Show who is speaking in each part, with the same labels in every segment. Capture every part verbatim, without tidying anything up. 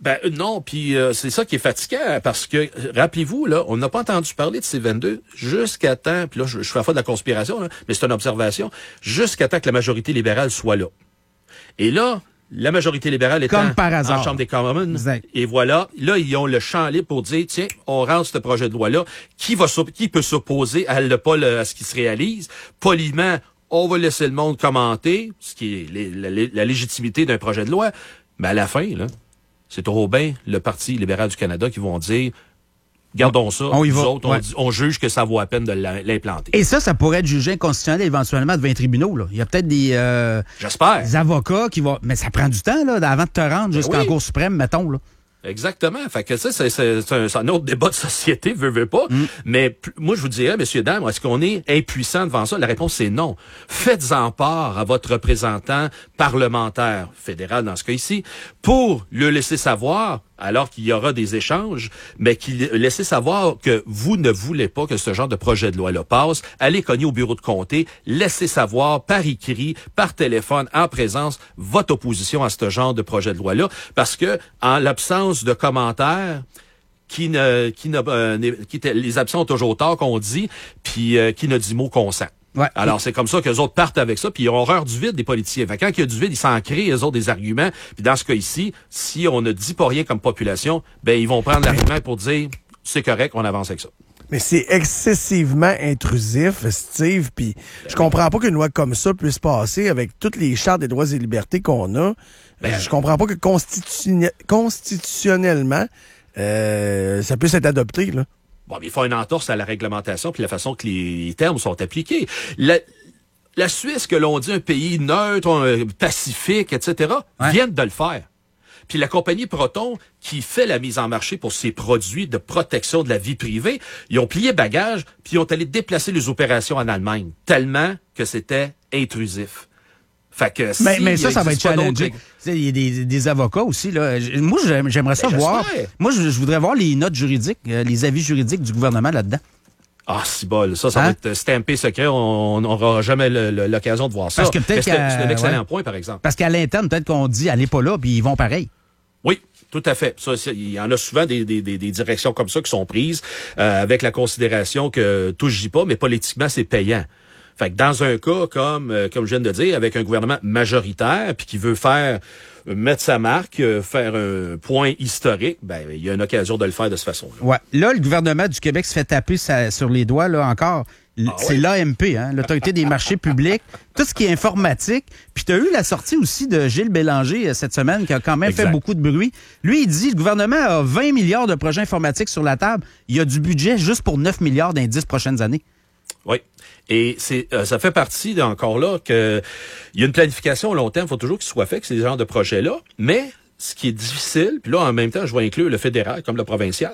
Speaker 1: Ben non, puis euh, c'est ça qui est fatigant, parce que, rappelez-vous, là, on n'a pas entendu parler de C vingt-deux jusqu'à temps, puis là, je, je fais la fois de la conspiration, là, mais c'est une observation, jusqu'à temps que la majorité libérale soit là. Et là, la majorité libérale est
Speaker 2: Comme par hasard.
Speaker 1: en Chambre des Commons.
Speaker 2: Exact.
Speaker 1: Et voilà, là, ils ont le champ libre pour dire, tiens, on rentre ce projet de loi-là. Qui va qui peut s'opposer à, le, pas le, à ce qui se réalise? Poliment, on va laisser le monde commenter, ce qui est les, la, la légitimité d'un projet de loi. Mais à la fin, là, c'est trop bien le Parti libéral du Canada qui vont dire, gardons ça,
Speaker 2: on y
Speaker 1: nous
Speaker 2: va.
Speaker 1: autres,
Speaker 2: Ouais.
Speaker 1: on, dit, on juge que ça vaut la peine de l'implanter.
Speaker 2: Et ça, ça pourrait être jugé inconstitutionnel éventuellement devant les tribunaux. Là. Il y a peut-être des, euh,
Speaker 1: J'espère.
Speaker 2: des avocats qui vont... Mais ça prend du temps là, avant de te rendre jusqu'en
Speaker 1: oui.
Speaker 2: Cour suprême, mettons. Là.
Speaker 1: Exactement. Fait que ça, c'est, c'est, c'est, un, c'est un autre débat de société, veut, veut pas. Mm. Mais p- moi, je vous dirais, messieurs, dames, est-ce qu'on est impuissant devant ça? La réponse, c'est non. Faites-en part à votre représentant parlementaire, fédéral dans ce cas ici, pour le laisser savoir, alors qu'il y aura des échanges, mais qu'il laissez savoir que vous ne voulez pas que ce genre de projet de loi-là passe. Allez cogner au bureau de comté, laissez savoir par écrit, par téléphone, en présence, votre opposition à ce genre de projet de loi-là, parce que en l'absence de commentaires, qui ne, qui ne, euh, qui te, les absents ont toujours tort qu'on dit, puis euh, qui ne dit mot consent.
Speaker 2: Ouais.
Speaker 1: Alors, c'est comme ça qu'eux autres partent avec ça, puis ils ont horreur du vide, des politiciens. Fait que quand il y a du vide, ils s'en créent, eux autres, des arguments. Puis dans ce cas ici, si on ne dit pas rien comme population, ben ils vont prendre l'argument pour dire, c'est correct, on avance avec ça.
Speaker 3: Mais c'est excessivement intrusif, Steve, puis je comprends pas qu'une loi comme ça puisse passer avec toutes les chartes des droits et libertés qu'on a. Ben, je comprends pas que constitu... constitutionnellement, euh, ça puisse être adopté, là.
Speaker 1: Bon, mais il faut une entorse à la réglementation puis la façon que les termes sont appliqués. La, la Suisse, que l'on dit un pays neutre, un pacifique, et cetera,
Speaker 2: ouais.
Speaker 1: viennent de le faire. Puis la compagnie Proton, qui fait la mise en marché pour ses produits de protection de la vie privée, ils ont plié bagage puis ils ont allé déplacer les opérations en Allemagne, tellement que c'était intrusif. Fait que si
Speaker 2: mais, mais ça, ça va être challengé.
Speaker 1: D'autres...
Speaker 2: Il y a des, des avocats aussi. Là. Moi, j'aimerais ça ben, voir. Moi, je, je voudrais voir les notes juridiques, les avis juridiques du gouvernement là-dedans.
Speaker 1: Ah, si bol. Ça, ça hein? va être stampé secret. On n'aura jamais le, le, l'occasion de voir ça.
Speaker 2: Parce que peut-être
Speaker 1: c'est, c'est un excellent
Speaker 2: ouais.
Speaker 1: point, par exemple.
Speaker 2: Parce qu'à l'interne, peut-être qu'on dit, allez pas là, puis ils vont pareil.
Speaker 1: Oui. Tout à fait. Ça, il y en a souvent des, des, des, des directions comme ça qui sont prises euh, avec la considération que tout je dis pas, mais politiquement, c'est payant. Fait que dans un cas comme euh, comme je viens de dire, avec un gouvernement majoritaire puis qui veut faire euh, mettre sa marque, euh, faire un point historique, ben il y a une occasion de le faire de cette façon-là.
Speaker 2: Ouais. Là, le gouvernement du Québec se fait taper sa, sur les doigts là encore. Ah, c'est ouais. l'A M P, hein, l'Autorité des marchés publics, tout ce qui est informatique. Puis tu as eu la sortie aussi de Gilles Bélanger cette semaine, qui a quand même exact. fait beaucoup de bruit. Lui, il dit, le gouvernement a vingt milliards de projets informatiques sur la table. Il y a du budget juste pour neuf milliards dans les dix prochaines années.
Speaker 1: Oui. Et c'est euh, ça fait partie encore là que il y a une planification à long terme, il faut toujours qu'il soit fait que ces genres de projets-là. Mais ce qui est difficile, puis là, en même temps, je vais inclure le fédéral comme le provincial.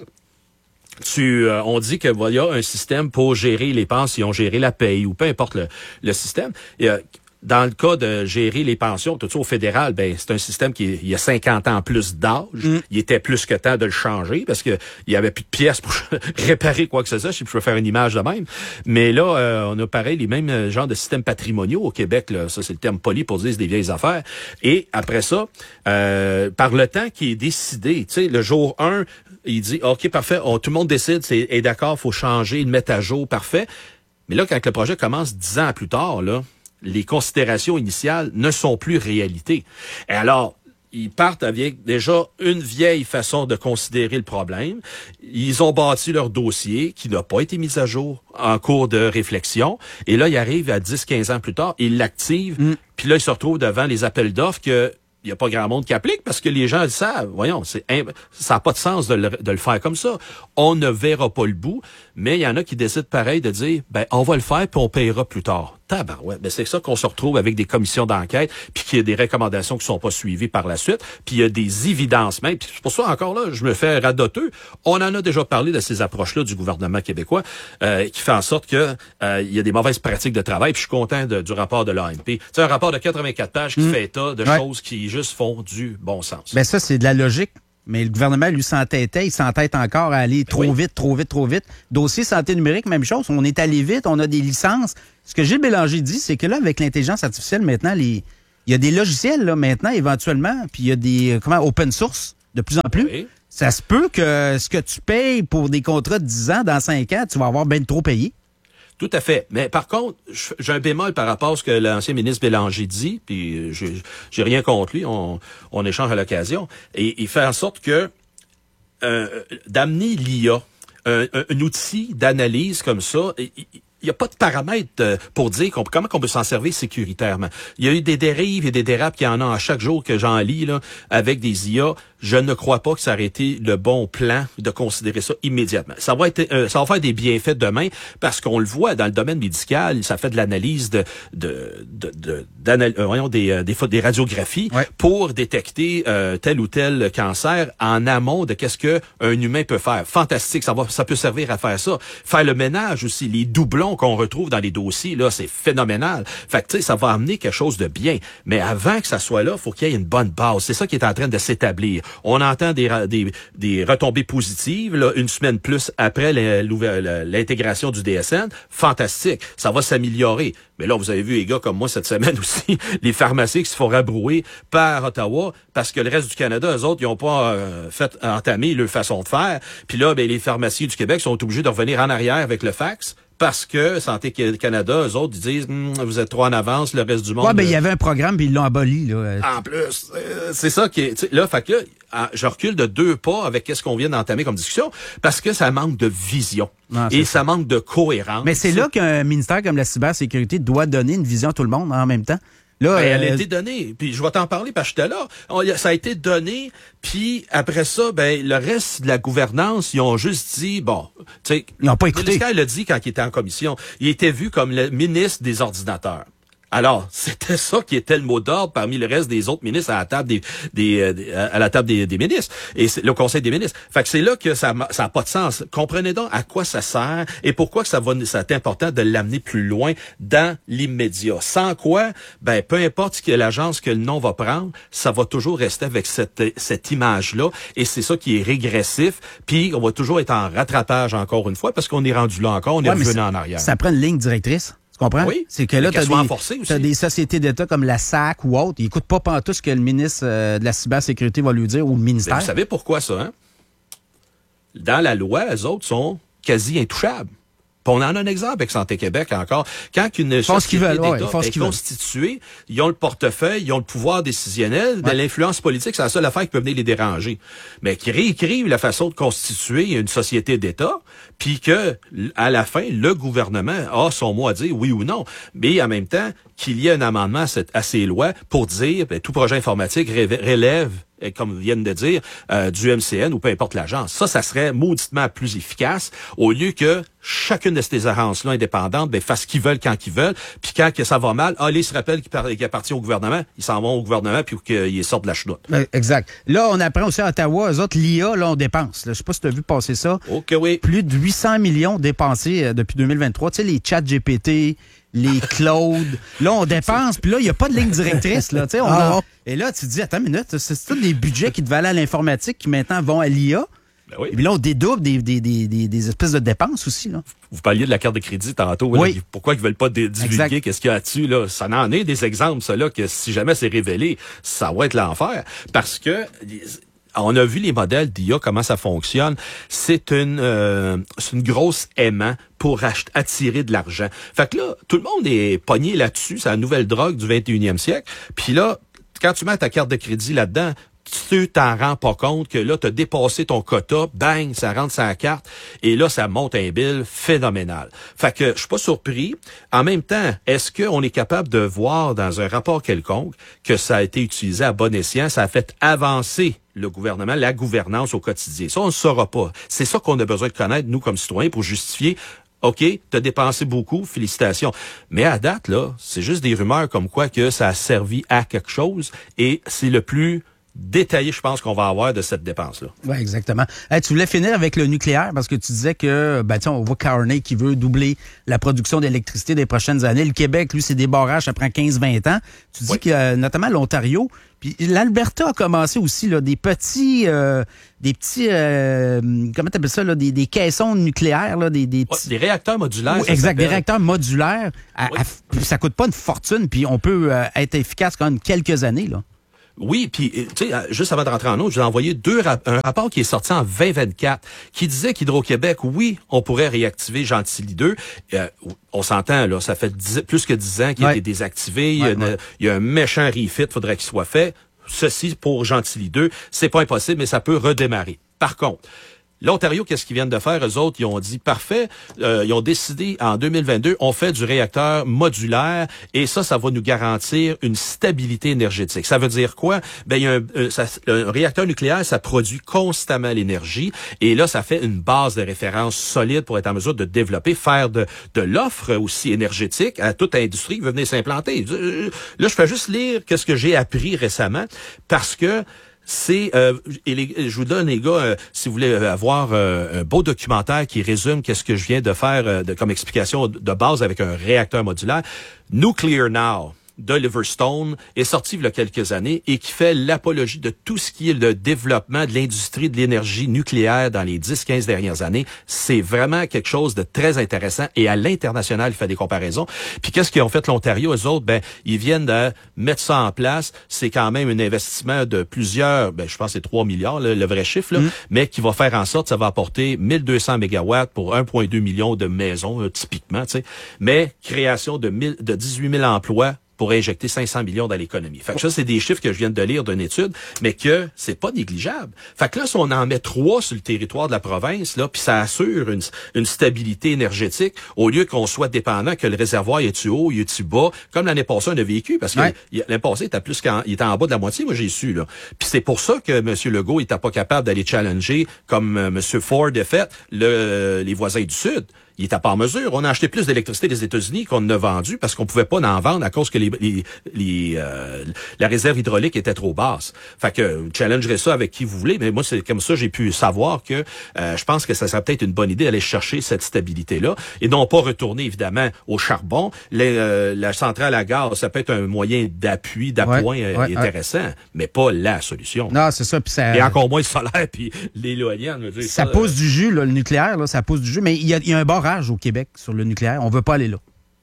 Speaker 1: Tu, euh, on dit que il y a un système pour gérer les pensions, gérer la paye ou peu importe le, le système. Et, euh, dans le cas de gérer les pensions, tout ça au fédéral, ben c'est un système qui il y a cinquante ans plus d'âge. Mm. Il était plus que temps de le changer parce que il y avait plus de pièces pour réparer quoi que ce soit. Je sais pas si je peux faire une image de même. Mais là, euh, on a pareil les mêmes genres de systèmes patrimoniaux au Québec. Là. Ça, c'est le terme poli pour dire c'est des vieilles affaires. Et après ça, euh, par le temps qui est décidé, tu sais, le jour un, il dit OK, parfait, on, tout le monde décide, c'est est d'accord, faut changer, le mettre à jour, parfait. Mais là, quand le projet commence dix ans plus tard, là, les considérations initiales ne sont plus réalité. Et alors, ils partent avec déjà une vieille façon de considérer le problème. Ils ont bâti leur dossier qui n'a pas été mis à jour en cours de réflexion. Et là, ils arrivent à dix quinze ans plus tard, ils l'activent. Mm. Puis là, ils se retrouvent devant les appels d'offres que il n'y a pas grand monde qui applique parce que les gens le savent. Voyons, c'est imp... ça n'a pas de sens de le, de le faire comme ça. On ne verra pas le bout, mais il y en a qui décident pareil de dire, ben on va le faire puis on payera plus tard. Tabarouette, ben c'est ça qu'on se retrouve avec des commissions d'enquête puis qu'il y a des recommandations qui sont pas suivies par la suite, puis il y a des évidences même. Puis c'est pour ça encore là, je me fais radoteux. On en a déjà parlé de ces approches-là du gouvernement québécois euh, qui fait en sorte que euh, il y a des mauvaises pratiques de travail. Puis je suis content de, du rapport de l'A M P. C'est un rapport de quatre-vingt-quatre pages qui mmh. fait état de ouais. choses qui juste font du bon sens.
Speaker 2: Ben ça, c'est de la logique. Mais le gouvernement, lui, s'entêtait, il s'entête encore à aller trop oui. vite, trop vite, trop vite. Dossier santé numérique, même chose. On est allé vite, on a des licences. Ce que Gilles Bélanger dit, c'est que là, avec l'intelligence artificielle, maintenant, les... il y a des logiciels, là, maintenant, éventuellement, puis il y a des, comment, open source, de plus en plus.
Speaker 1: Oui.
Speaker 2: Ça se peut que ce que tu payes pour des contrats de dix ans, dans cinq ans, tu vas avoir bien trop payé.
Speaker 1: Tout à fait. Mais par contre, j'ai un bémol par rapport à ce que l'ancien ministre Bélanger dit, puis j'ai, j'ai rien contre lui, on, on échange à l'occasion. Et il fait en sorte que euh, d'amener l'I A, un, un, un outil d'analyse comme ça, il n'y a pas de paramètres pour dire qu'on, comment on peut s'en servir sécuritairement. Il y a eu des dérives et des dérapes qu'il y en a à chaque jour que j'en lis là, avec des I A. Je ne crois pas que ça aurait été le bon plan de considérer ça immédiatement. Ça va être, euh, ça va faire des bienfaits demain parce qu'on le voit dans le domaine médical, ça fait de l'analyse de, de, de, de d'anal- euh, voyons, des, euh, des, des radiographies
Speaker 2: ouais.
Speaker 1: pour détecter euh, tel ou tel cancer en amont de qu'est-ce que un humain peut faire. Fantastique, ça va, ça peut servir à faire ça. Faire le ménage aussi, les doublons qu'on retrouve dans les dossiers là, c'est phénoménal. Fait que tu sais, ça va amener quelque chose de bien. Mais avant que ça soit là, faut qu'il y ait une bonne base. C'est ça qui est en train de s'établir. On entend des, des, des retombées positives, là, une semaine plus après l'intégration du D S N. Fantastique. Ça va s'améliorer. Mais là, vous avez vu les gars comme moi cette semaine aussi, les pharmacies qui se font rabrouer par Ottawa parce que le reste du Canada, eux autres, ils n'ont pas euh, fait entamer leur façon de faire. Puis là, ben, les pharmacies du Québec sont obligés de revenir en arrière avec le fax. Parce que Santé Canada, eux autres, ils disent hm, vous êtes trop en avance, le reste du monde.
Speaker 2: Ouais, ben il y avait un programme puis ils l'ont aboli là.
Speaker 1: En plus, euh, c'est ça qui est là, fait que là, je recule de deux pas avec qu'est-ce qu'on vient d'entamer comme discussion parce que ça manque de vision
Speaker 2: non,
Speaker 1: et
Speaker 2: ça.
Speaker 1: ça manque de cohérence.
Speaker 2: Mais c'est, c'est là qu'un ministère comme la cybersécurité doit donner une vision à tout le monde en même temps. Là,
Speaker 1: ben,
Speaker 2: euh...
Speaker 1: elle a été donnée, puis je vais t'en parler parce que j'étais là. On, ça a été donné, puis après ça, ben le reste de la gouvernance, ils ont juste dit, bon, tu sais,
Speaker 2: ils n'ont pas écouté.
Speaker 1: Il l'a dit quand il était en commission, il était vu comme le ministre des ordinateurs. Alors, c'était ça qui était le mot d'ordre parmi le reste des autres ministres à la table des, des, des à la table des, des ministres et c'est le Conseil des ministres. Fait que c'est là que ça ça a pas de sens. Comprenez donc à quoi ça sert et pourquoi que ça va c'est important de l'amener plus loin dans l'immédiat. Sans quoi, ben peu importe ce que l'agence que le nom va prendre, ça va toujours rester avec cette cette image là et c'est ça qui est régressif. Puis on va toujours être en rattrapage encore une fois parce qu'on est rendu là encore, on est ouais, revenu en arrière.
Speaker 2: Ça prend une ligne directrice. Tu comprends?
Speaker 1: Oui.
Speaker 2: C'est que là, tu as des, t'as des sociétés d'État comme la S A C ou autres. Ils n'écoutent pas pantoute ce que le ministre euh, de la cybersécurité va lui dire ou le ministère.
Speaker 1: Mais vous savez pourquoi ça, hein? Dans la loi, les autres sont quasi intouchables. Puis on en a un exemple avec Santé Québec encore. Quand une société d'État ouais, est constituée, ils ont le portefeuille, ils ont le pouvoir décisionnel, ouais. de l'influence politique, c'est la seule affaire qui peut venir les déranger. Mais qu'ils réécrivent la façon de constituer une société d'État, puis que à la fin, le gouvernement a son mot à dire, oui ou non. Mais en même temps, qu'il y ait un amendement à, cette, à ces lois pour dire ben, tout projet informatique relève comme viennent de dire, euh, du M C N ou peu importe l'agence. Ça, ça serait mauditement plus efficace au lieu que chacune de ces agences-là indépendantes ben, fassent ce qu'ils veulent quand ils veulent, puis quand que ça va mal, ah, ils se rappellent qu'ils, par- qu'ils appartiennent au gouvernement, ils s'en vont au gouvernement puis qu'ils sortent de la chenoute.
Speaker 2: Exact. Là, on apprend aussi à Ottawa, eux autres, l'I A, là, on dépense. Là, je sais pas si tu as vu passer ça.
Speaker 1: OK, oui.
Speaker 2: Plus de huit cents millions dépensés euh, depuis deux mille vingt-trois. Tu sais, les chats G P T, les clouds. Là, on dépense, puis là, il n'y a pas de ligne directrice. Là, on a... Et là, tu te dis, attends une minute, c'est, c'est tous des budgets qui devaient aller à l'informatique qui maintenant vont à l'I A.
Speaker 1: Ben oui.
Speaker 2: Et puis là, on dédouble des, des, des, des, des espèces de dépenses aussi. Là.
Speaker 1: Vous parliez de la carte de crédit tantôt.
Speaker 2: Oui.
Speaker 1: Là, pourquoi ils veulent pas dé- divulguer qu'est-ce qu'il y a dessus? Là? Ça en est des exemples, ça, là, que si jamais c'est révélé, ça va être l'enfer. Parce que... on a vu les modèles d'I A, comment ça fonctionne. C'est une, euh, c'est une grosse aimant pour ach- attirer de l'argent. Fait que là, tout le monde est pogné là-dessus. C'est la nouvelle drogue du vingt et unième siècle. Puis là, quand tu mets ta carte de crédit là-dedans, tu t'en rends pas compte que là, tu as dépassé ton quota, bang, ça rentre sur la carte, et là, ça monte un bill phénoménal. Fait que je suis pas surpris. En même temps, est-ce qu'on est capable de voir dans un rapport quelconque que ça a été utilisé à bon escient, ça a fait avancer le gouvernement, la gouvernance au quotidien? Ça, on ne le saura pas. C'est ça qu'on a besoin de connaître, nous, comme citoyens, pour justifier OK, t'as dépensé beaucoup, félicitations. Mais à date, là, c'est juste des rumeurs comme quoi que ça a servi à quelque chose, et c'est le plus détaillé, je pense, qu'on va avoir de cette dépense-là.
Speaker 2: Oui, exactement. Hey, tu voulais finir avec le nucléaire parce que tu disais que, ben, tiens, on voit Carney qui veut doubler la production d'électricité des prochaines années. Le Québec, lui, c'est des barrages, ça prend quinze à vingt ans. Tu dis oui. que, notamment l'Ontario, puis l'Alberta a commencé aussi, là, des petits, euh, des petits, euh, comment t'appelles ça, là, des, des caissons nucléaires, là, des, des petits...
Speaker 1: Ouais, des réacteurs modulaires.
Speaker 2: Oui, exact, des réacteurs modulaires. À, oui. à, ça coûte pas une fortune, puis on peut euh, être efficace quand même quelques années, là.
Speaker 1: Oui, puis tu sais, juste avant de rentrer en eau, je vous ai envoyé deux rap- un rapport qui est sorti en vingt vingt-quatre qui disait qu'Hydro-Québec, oui, on pourrait réactiver Gentilly deux. Euh, on s'entend, là, ça fait dix, plus que dix ans qu'il
Speaker 2: ouais.
Speaker 1: a été désactivé. Il y a,
Speaker 2: ouais,
Speaker 1: une,
Speaker 2: ouais.
Speaker 1: il y a un méchant refit, faudrait qu'il soit fait. Ceci, pour Gentilly deux, c'est pas impossible, mais ça peut redémarrer. Par contre, l'Ontario, qu'est-ce qu'ils viennent de faire? Eux autres, ils ont dit, parfait, euh, ils ont décidé, en deux mille vingt-deux, on fait du réacteur modulaire, et ça, ça va nous garantir une stabilité énergétique. Ça veut dire quoi? Ben, il y a un, euh, ça, un réacteur nucléaire, ça produit constamment l'énergie, et là, ça fait une base de référence solide pour être en mesure de développer, faire de, de l'offre aussi énergétique à toute industrie qui veut venir s'implanter. Là, je fais juste lire qu'est-ce que j'ai appris récemment, parce que c'est euh, et les, je vous donne les gars euh, si vous voulez avoir euh, un beau documentaire qui résume qu'est-ce que je viens de faire euh, de, comme explication de base avec un réacteur modulaire. Nuclear Now d'Oliver Stone est sorti il y a quelques années et qui fait l'apologie de tout ce qui est le développement de l'industrie de l'énergie nucléaire dans les dix quinze dernières années. C'est vraiment quelque chose de très intéressant et à l'international, il fait des comparaisons. Puis qu'est-ce qu'ils ont fait l'Ontario? Eux autres, ben, ils viennent de mettre ça en place. C'est quand même un investissement de plusieurs, ben, je pense que c'est trois milliards, le, le vrai chiffre, là, mmh. mais qui va faire en sorte que ça va apporter mille deux cents mégawatts pour un virgule deux million de maisons, euh, typiquement, tu sais. Mais création de, mille, de dix-huit mille emplois pour injecter cinq cents millions dans l'économie. Fait que ça, c'est des chiffres que je viens de lire d'une étude, mais que c'est pas négligeable. Fait que là, si on en met trois sur le territoire de la province, là, puis ça assure une, une stabilité énergétique, au lieu qu'on soit dépendant que le réservoir est-tu haut, est-tu bas, comme l'année passée, on a vécu, parce que ouais. l'année passée, il était plus qu'en, il était en bas de la moitié, moi, j'ai su, là. Puis c'est pour ça que M. Legault était pas capable d'aller challenger, comme euh, M. Ford a fait, le, les voisins du Sud. Il était pas en mesure. On a acheté plus d'électricité des États-Unis qu'on en a vendu parce qu'on pouvait pas en vendre à cause que les, les, les euh, la réserve hydraulique était trop basse. Fait que challengerez ça avec qui vous voulez, mais moi c'est comme ça j'ai pu savoir que euh, je pense que ça serait peut-être une bonne idée d'aller chercher cette stabilité-là et non pas retourner évidemment au charbon. Les, euh, la centrale à gaz, ça peut être un moyen d'appui, d'appoint ouais, euh, ouais, intéressant, ouais. mais pas la solution.
Speaker 2: Non, c'est ça. Puis ça
Speaker 1: et encore moins le solaire puis l'éolienne.
Speaker 2: Ça, ça pousse euh, du jus, là, le nucléaire, là, ça pousse du jus, mais il y a, il y a un barrage au Québec sur le nucléaire. On veut pas aller là.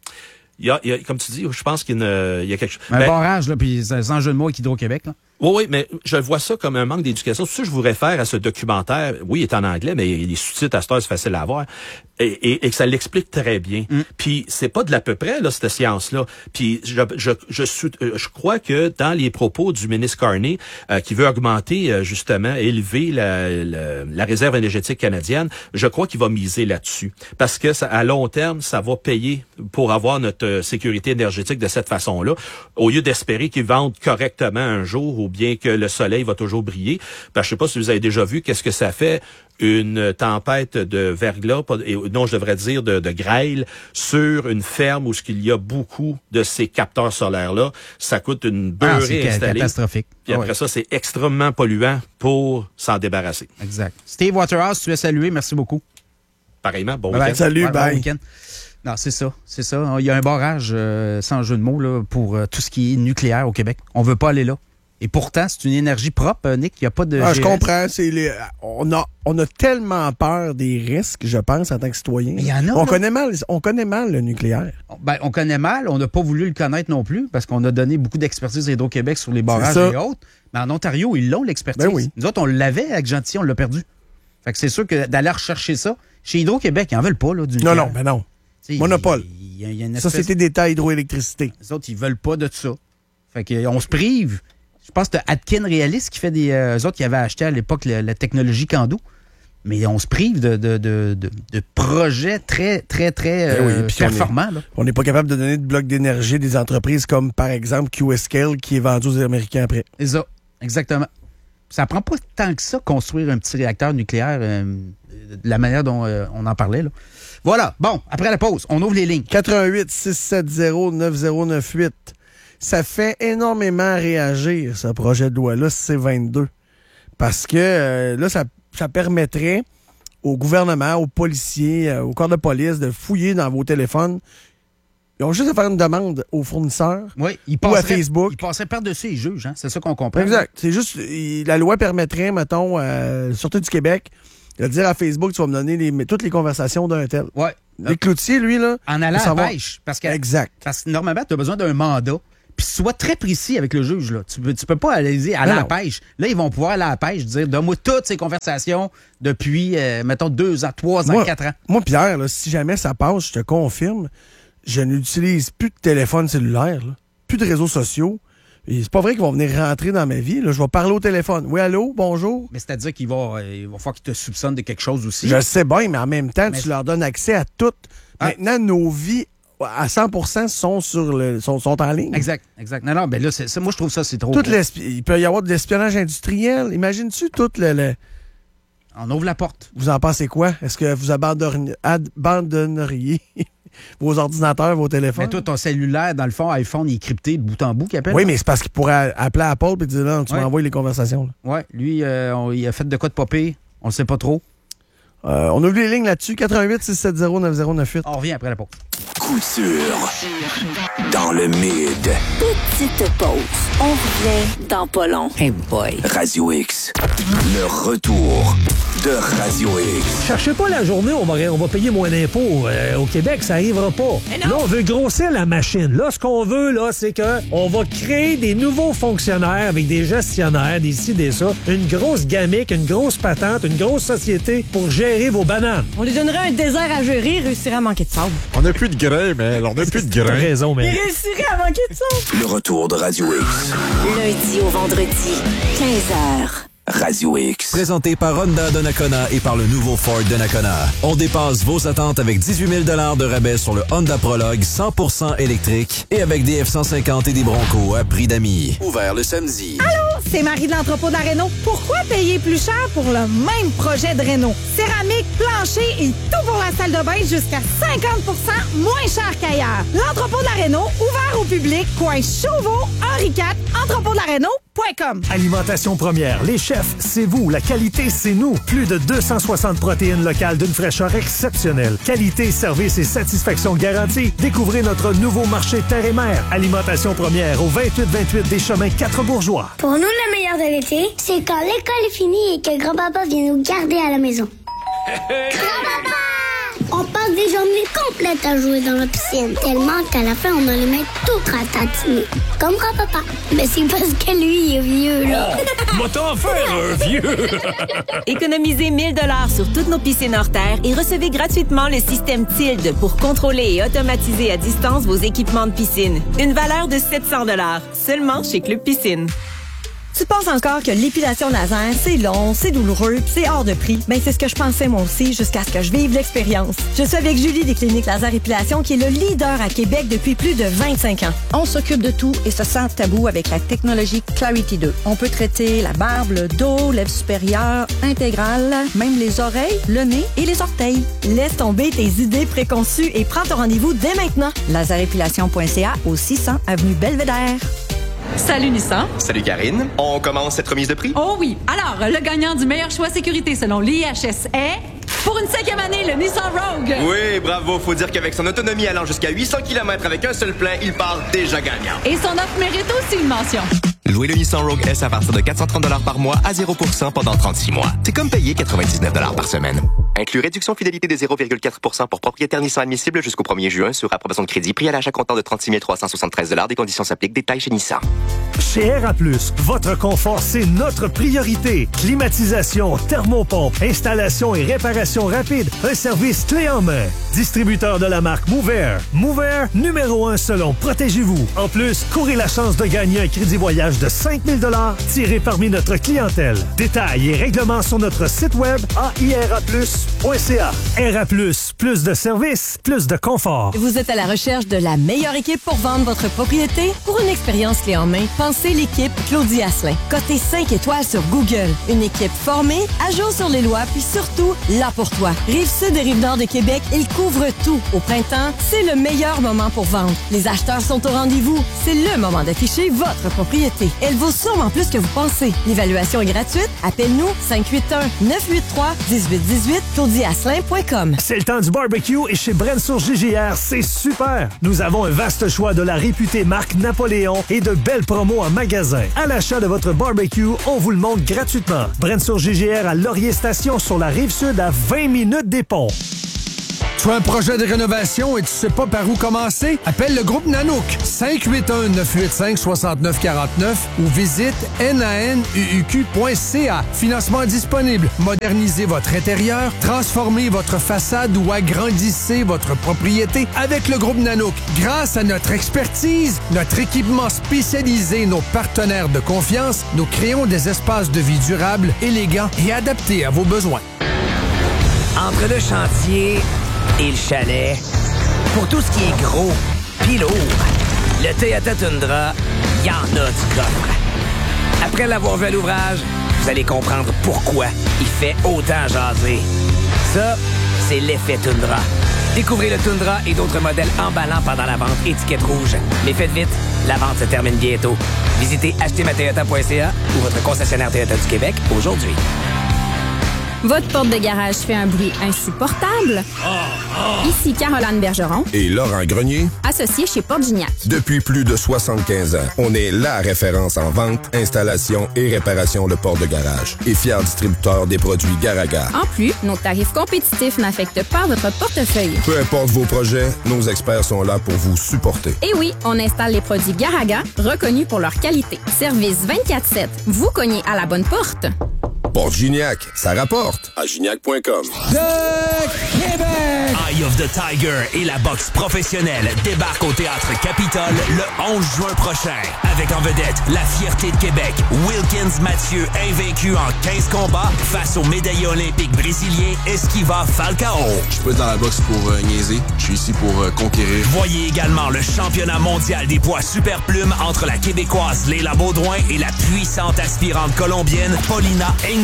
Speaker 1: Il y a, il y a comme tu dis, je pense qu'il y a, il y a quelque chose.
Speaker 2: Un ben, barrage, là, puis sans jeu de mots avec Hydro-Québec, là.
Speaker 1: Oui, oui, mais je vois ça comme un manque d'éducation. C'est pour ça que je vous réfère à ce documentaire. Oui, il est en anglais, mais les sous-titres à cette heure, c'est facile à avoir. Et, et, et que ça l'explique très bien. Mm. Puis c'est pas de l'à peu près, là, cette science-là. Puis je, je, je, je, je crois que dans les propos du ministre Carney, euh, qui veut augmenter, euh, justement, élever la, la, la réserve énergétique canadienne, je crois qu'il va miser là-dessus. Parce que ça, à long terme, ça va payer pour avoir notre euh, sécurité énergétique de cette façon-là, au lieu d'espérer qu'ils vendent correctement un jour ou bien que le soleil va toujours briller. Ben, je sais pas si vous avez déjà vu qu'est-ce que ça fait une tempête de verglas, et non, je devrais dire de, de grêle, sur une ferme où il y a beaucoup de ces capteurs solaires-là. Ça coûte une beurrée
Speaker 2: ah,
Speaker 1: installée.
Speaker 2: Catastrophique.
Speaker 1: Puis après oh, oui. ça, c'est extrêmement polluant pour s'en débarrasser.
Speaker 2: Exact. Steve Waterhouse, tu es salué. Merci beaucoup.
Speaker 1: Pareillement. Bon
Speaker 3: bye
Speaker 1: week-end.
Speaker 3: Bye. Salut,
Speaker 2: ouais,
Speaker 3: bye.
Speaker 2: Bon week-end. Non, c'est ça, c'est ça. Il y a un barrage, euh, sans jeu de mots, là, pour euh, tout ce qui est nucléaire au Québec. On veut pas aller là. Et pourtant, c'est une énergie propre, Nick. Il n'y a pas de.
Speaker 3: Ah, je comprends. C'est les, on, a, on a tellement peur des risques, je pense, en tant que citoyen.
Speaker 2: Mais il y en a.
Speaker 3: On
Speaker 2: là.
Speaker 3: connaît mal, on connaît mal le nucléaire.
Speaker 2: Ben, on connaît mal. On n'a pas voulu le connaître non plus parce qu'on a donné beaucoup d'expertise à Hydro-Québec sur les barrages et autres. Mais en Ontario, ils l'ont, l'expertise.
Speaker 3: Ben oui.
Speaker 2: Nous autres, on l'avait avec Gentilly, on l'a perdu. Fait que c'est sûr que d'aller rechercher ça, chez Hydro-Québec, ils n'en veulent pas, là, du nucléaire.
Speaker 3: Non, non, ben non. T'sais, Monopole.
Speaker 2: Il y a, il y a une espèce...
Speaker 3: Société d'État hydroélectricité.
Speaker 2: Les autres, ils veulent pas de ça. Fait qu'on se prive. Je pense que c'est Atkin Realis qui fait des... Euh, eux autres qui avaient acheté à l'époque la, la technologie Candu. Mais on se prive de, de, de, de, de projets très, très, très euh, oui, performants.
Speaker 3: On n'est pas capable de donner de blocs d'énergie à des entreprises comme, par exemple, Q S K qui est vendu aux Américains après.
Speaker 2: C'est ça, exactement. Ça prend pas tant que ça construire un petit réacteur nucléaire euh, de la manière dont euh, on en parlait. Là. Voilà. Bon, après la pause, on ouvre les lignes.
Speaker 3: quatre un huit, six sept zéro, neuf zéro neuf huit. Ça fait énormément réagir, ce projet de loi-là, C vingt-deux. Parce que euh, là, ça, ça permettrait au gouvernement, aux policiers, euh, au corps de police de fouiller dans vos téléphones. Ils ont juste à faire une demande aux fournisseurs
Speaker 2: oui, ils
Speaker 3: ou à Facebook.
Speaker 2: Ils passeraient par-dessus les juges, hein? C'est ça qu'on comprend.
Speaker 3: Exact. C'est juste, il, la loi permettrait, mettons, euh, Sûreté du Québec, de dire à Facebook, tu vas me donner les, toutes les conversations d'un tel.
Speaker 2: Ouais.
Speaker 3: Les Cloutier, lui, là...
Speaker 2: En allant à la pêche. Parce que,
Speaker 3: exact.
Speaker 2: Parce que normalement, tu as besoin d'un mandat. puis sois très précis avec le juge. Là. Tu peux, tu peux pas aller à la pêche. Là, ils vont pouvoir aller à la pêche, dire, donne-moi toutes ces conversations depuis, euh, mettons, deux ans, trois ans,
Speaker 3: moi,
Speaker 2: quatre ans.
Speaker 3: Moi, Pierre, là, si jamais ça passe, je te confirme, je n'utilise plus de téléphone cellulaire, là, plus de réseaux sociaux. Et c'est pas vrai qu'ils vont venir rentrer dans ma vie. Là. Je vais parler au téléphone. Oui, allô, bonjour.
Speaker 2: Mais c'est-à-dire qu'il va, euh, il va falloir qu'ils te soupçonnent de quelque chose aussi.
Speaker 3: Je le sais bien, mais en même temps,
Speaker 2: mais
Speaker 3: tu leur donnes accès à tout. Ah. Maintenant, nos vies, à cent pour cent, sont, sur le, sont, sont en ligne.
Speaker 2: Exact, exact. Non, non, ben là, c'est, ça, moi, je trouve ça, c'est trop.
Speaker 3: Tout il peut y avoir de l'espionnage industriel. Imagines-tu tout le, le...
Speaker 2: On ouvre la porte.
Speaker 3: Vous en pensez quoi? Est-ce que vous abandonneriez, abandonneriez vos ordinateurs, vos téléphones?
Speaker 2: Mais toi, ton cellulaire, dans le fond, iPhone, il est crypté de bout en bout, qu'il appelle?
Speaker 3: Oui, mais c'est parce qu'il pourrait appeler Apple et dire non, tu ouais. m'envoies les conversations.
Speaker 2: Oui, lui, euh, on, il a fait de quoi de pas pire? On le sait pas trop.
Speaker 3: Euh, on ouvre les lignes là-dessus. quatre-vingt-huit six sept zéro neuf zéro neuf huit.
Speaker 2: On revient après la pause.
Speaker 4: Coup sûr. Dans le mid.
Speaker 5: Petite pause. On revient dans pas long.
Speaker 4: Hey boy. Radio X. Le retour de Radio X.
Speaker 6: Cherchez pas la journée où on va, on va payer moins d'impôts. Euh, au Québec, ça arrivera pas. Là, on veut grossir la machine. Là, ce qu'on veut, là, c'est que on va créer des nouveaux fonctionnaires avec des gestionnaires, des ci, des ça. Une grosse gamique, une grosse patente, une grosse société pour gérer vos bananes.
Speaker 7: On lui donnerait un désert à gérer, il réussirait à manquer de sable.
Speaker 8: On n'a plus de grains, mais on n'a plus de grains.
Speaker 6: T'as raison, mais...
Speaker 7: Il réussirait à manquer de sable.
Speaker 4: Le retour de Radio X.
Speaker 5: Lundi au vendredi, quinze heures.
Speaker 4: Radio X.
Speaker 9: Présenté par Honda Donnacona et par le nouveau Ford Donnacona. On dépasse vos attentes avec dix-huit mille dollars de rabais sur le Honda Prologue cent pour cent électrique et avec des F cent cinquante et des Bronco à prix d'amis. Ouvert le samedi.
Speaker 7: Allô, c'est Marie de l'entrepôt de la Rénault. Pourquoi payer plus cher pour le même projet de Rénault? Céramique, plancher et tout pour la salle de bain jusqu'à cinquante pour cent moins cher qu'ailleurs. L'entrepôt de la Rénault, ouvert au public, coin Chauveau, Henri quatre, entrepôt de la Rénault.
Speaker 6: Alimentation première. Les chefs, c'est vous. La qualité, c'est nous. Plus de deux cent soixante protéines locales d'une fraîcheur exceptionnelle. Qualité, service et satisfaction garantie. Découvrez notre nouveau marché terre et mer. Alimentation première au vingt-huit vingt-huit des Chemins quatre Bourgeois.
Speaker 10: Pour nous, le meilleur de l'été, c'est quand l'école est finie et que grand-papa vient nous garder à la maison. Grand-papa! On passe des journées complètes à jouer dans la piscine, tellement qu'à la fin, on a les mains tout ratatinées. Comme grand-papa. Mais c'est parce que lui, il est vieux, là.
Speaker 6: Oh, va t'en faire, un vieux!
Speaker 11: Économisez mille dollars sur toutes nos piscines hors terre et recevez gratuitement le système Tilde pour contrôler et automatiser à distance vos équipements de piscine. Une valeur de sept cents dollars, seulement chez Club Piscine.
Speaker 7: Tu penses encore que l'épilation laser, c'est long, c'est douloureux, c'est hors de prix? Ben, c'est ce que je pensais moi aussi jusqu'à ce que je vive l'expérience. Je suis avec Julie des cliniques Laser Épilation qui est le leader à Québec depuis plus de vingt-cinq ans. On s'occupe de tout et se sent tabou avec la technologie Clarity deux. On peut traiter la barbe, le dos, lèvres supérieures, intégrale, même les oreilles, le nez et les orteils. Laisse tomber tes idées préconçues et prends ton rendez-vous dès maintenant. laserépilation point c a au six cents avenue Belvédère.
Speaker 12: Salut Nissan.
Speaker 13: Salut Karine. On commence cette remise de prix?
Speaker 12: Oh oui. Alors, le gagnant du meilleur choix sécurité selon l'I H S est... Pour une cinquième année, le Nissan Rogue.
Speaker 13: Oui, bravo. Faut dire qu'avec son autonomie allant jusqu'à huit cents kilomètres avec un seul plein, il part déjà gagnant.
Speaker 12: Et son offre mérite aussi une mention.
Speaker 13: Louez le Nissan Rogue S à partir de quatre cent trente dollars par mois à zéro pour cent pendant trente-six mois. C'est comme payer quatre-vingt-dix-neuf dollars par semaine. Inclus réduction fidélité de zéro virgule quatre pour cent pour propriétaire Nissan admissible jusqu'au premier juin sur approbation de crédit. Prix à l'achat comptant de trente-six mille trois cent soixante-treize dollars. Des conditions s'appliquent. Détails chez Nissan.
Speaker 6: Chez R A plus, votre confort, c'est notre priorité. Climatisation, thermopompe, installation et réparation rapide. Un service clé en main. Distributeur de la marque Mover. Mover, numéro un selon Protégez-vous. En plus, courez la chance de gagner un crédit voyage de cinq mille dollars tiré parmi notre clientèle. Détails et règlements sur notre site web a i r a plus point c a. R A plus, plus de services, plus de confort.
Speaker 7: Vous êtes à la recherche de la meilleure équipe pour vendre votre propriété? Pour une expérience clé en main, pensez l'équipe Claudie Asselin. Cotée cinq étoiles sur Google. Une équipe formée, à jour sur les lois, puis surtout, là pour toi. Rive-Sud et Rive-Nord de Québec, ils couvrent tout. Au printemps, c'est le meilleur moment pour vendre. Les acheteurs sont au rendez-vous. C'est le moment d'afficher votre propriété. Elle vaut sûrement plus que vous pensez. L'évaluation est gratuite. Appelle-nous cinq huit un neuf huit trois un huit un huit claudie asselin point com.
Speaker 6: C'est le temps du barbecue et chez Bren sur G G R, c'est super! Nous avons un vaste choix de la réputée marque Napoléon et de belles promos en magasin. À l'achat de votre barbecue, on vous le montre gratuitement. Bren sur G G R à Laurier Station sur la Rive-Sud à vingt minutes des ponts.
Speaker 14: Tu as un projet de rénovation et tu sais pas par où commencer? Appelle le groupe Nanook, cinq huit un, neuf huit cinq, six neuf quatre neuf ou visite nanuq point c a. Financement disponible. Modernisez votre intérieur, transformez votre façade ou agrandissez votre propriété avec le groupe Nanook. Grâce à notre expertise, notre équipement spécialisé, nos partenaires de confiance, nous créons des espaces de vie durables, élégants et adaptés à vos besoins.
Speaker 15: Entre le chantier et le chalet, pour tout ce qui est gros pis lourd, le Toyota Tundra, y en a du coffre. Après l'avoir vu à l'ouvrage, vous allez comprendre pourquoi il fait autant jaser. Ça, c'est l'effet Tundra. Découvrez le Tundra et d'autres modèles emballants pendant la vente étiquette rouge. Mais faites vite, la vente se termine bientôt. Visitez acheter ma toyota point c a ou votre concessionnaire Toyota du Québec aujourd'hui.
Speaker 16: Votre porte de garage fait un bruit insupportable? Ici Caroline Bergeron
Speaker 17: et Laurent Grenier,
Speaker 16: associés chez Porte Gignac.
Speaker 17: Depuis plus de soixante-quinze ans, on est la référence en vente, installation et réparation de portes de garage et fier distributeur des produits Garaga.
Speaker 16: En plus, nos tarifs compétitifs n'affectent pas votre portefeuille.
Speaker 17: Peu importe vos projets, nos experts sont là pour vous supporter.
Speaker 16: Et oui, on installe les produits Garaga, reconnus pour leur qualité. Service vingt-quatre sept. Vous cognez à la bonne porte.
Speaker 17: Porte Gignac, ça rapporte à gignac point com.
Speaker 18: De Québec! Eye of the Tiger et la boxe professionnelle débarquent au Théâtre Capitole le onze juin prochain. Avec en vedette la fierté de Québec, Wilkins Mathieu, invaincu en quinze combats face au médaillé olympique brésilien Esquiva Falcao.
Speaker 19: Je suis pas dans la boxe pour euh, niaiser, je suis ici pour euh, conquérir.
Speaker 18: Voyez également le championnat mondial des poids super plumes entre la Québécoise Léla Baudouin et la puissante aspirante colombienne Paulina Angel.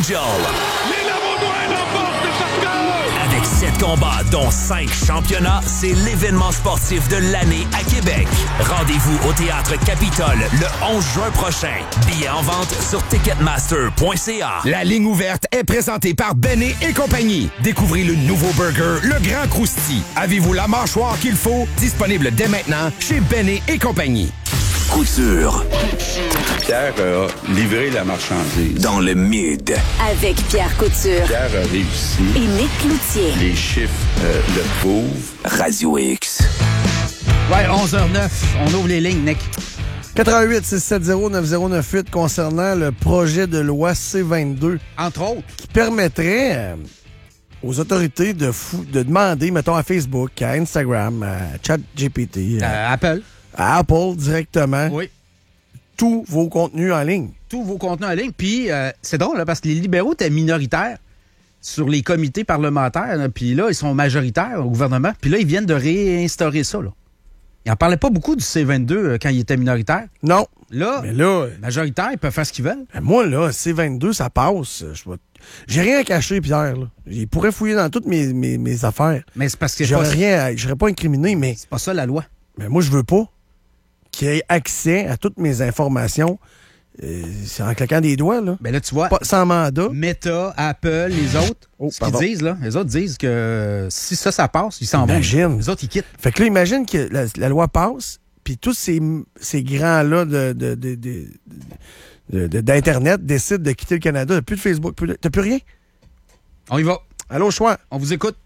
Speaker 18: Avec sept combats, dont cinq championnats, c'est l'événement sportif de l'année à Québec. Rendez-vous au Théâtre Capitole le onze juin prochain. Billets en vente sur ticketmaster point c a.
Speaker 20: La ligne ouverte est présentée par Bennet et compagnie. Découvrez le nouveau burger, le Grand Crousti. Avez-vous la mâchoire qu'il faut? Disponible dès maintenant chez Bennet et compagnie.
Speaker 4: Couture.
Speaker 21: Pierre a livré la marchandise.
Speaker 4: Dans le mid.
Speaker 5: Avec Pierre Couture.
Speaker 21: Pierre a réussi.
Speaker 5: Et Nick Cloutier.
Speaker 21: Les chiffres euh, le prouvent.
Speaker 4: Radio X.
Speaker 2: Ouais, onze heures neuf. On ouvre les lignes, Nick.
Speaker 3: quatre un huit, six sept zéro, neuf zéro neuf huit concernant le projet de loi C vingt-deux.
Speaker 2: Entre autres.
Speaker 3: Qui permettrait euh, aux autorités de, fou- de demander, mettons, à Facebook, à Instagram, à ChatGPT,
Speaker 2: à Apple.
Speaker 3: À Apple directement.
Speaker 2: Oui.
Speaker 3: Tous vos contenus en ligne.
Speaker 2: Tous vos contenus en ligne. Puis, euh, c'est drôle, là, parce que les libéraux étaient minoritaires sur les comités parlementaires. Là, puis là, ils sont majoritaires au gouvernement. Puis là, ils viennent de réinstaurer ça. Là. Ils n'en parlaient pas beaucoup du C vingt-deux euh, quand ils étaient minoritaires.
Speaker 3: Non.
Speaker 2: Là,
Speaker 3: mais là
Speaker 2: majoritaires, ils peuvent faire ce qu'ils veulent.
Speaker 3: Moi, là, C vingt-deux, ça passe. Je vais... J'ai rien à cacher, Pierre. Là. Il pourrait fouiller dans toutes mes, mes, mes affaires.
Speaker 2: Mais c'est parce que
Speaker 3: j'aurais
Speaker 2: pas...
Speaker 3: rien à... Je serais pas incriminé, mais...
Speaker 2: C'est pas ça, la loi.
Speaker 3: Mais moi, je veux pas qu'il ait accès à toutes mes informations. Euh, c'est en claquant des doigts, là.
Speaker 2: Ben là, tu vois.
Speaker 3: Pas, sans mandat.
Speaker 2: Meta, Apple, les autres,
Speaker 3: oh,
Speaker 2: ce qu'ils disent, là, les autres disent que si ça, ça passe, ils s'en vont.
Speaker 3: Imagine.
Speaker 2: Les autres, ils quittent.
Speaker 3: Fait que là, imagine que la, la loi passe, puis tous ces, ces grands-là de, de, de, de, de, de, d'Internet décident de quitter le Canada. T'as plus de Facebook, plus de... t'as plus rien?
Speaker 2: On y va.
Speaker 3: Allô, choix.
Speaker 2: On vous écoute.